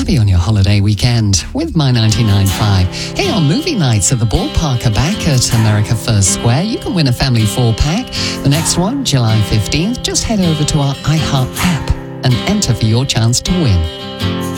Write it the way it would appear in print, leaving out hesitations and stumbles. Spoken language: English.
happy on your holiday weekend with My 99.5. Hey, our movie nights at the ballpark are back at America First Square. You can win a family 4-pack. The next one, July 15th. Just head over to our iHeart app and enter for your chance to win.